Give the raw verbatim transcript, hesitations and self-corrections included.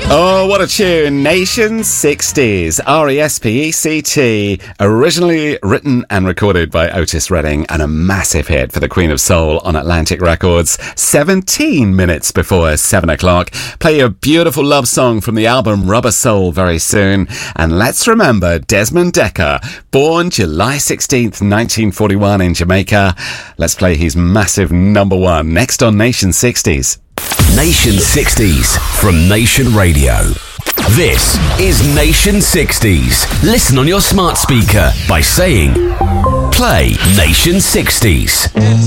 Oh, what a tune. Nation sixties. R E S P E C T. Originally written and recorded by Otis Redding and a massive hit for the Queen of Soul on Atlantic Records. seventeen minutes before seven o'clock. Play a beautiful love song from the album Rubber Soul very soon. And let's remember Desmond Dekker, born July sixteenth, nineteen forty-one in Jamaica. Let's play his massive number one next on Nation sixties. Nation sixties from Nation Radio. This is Nation sixties. Listen on your smart speaker by saying, play Nation sixties.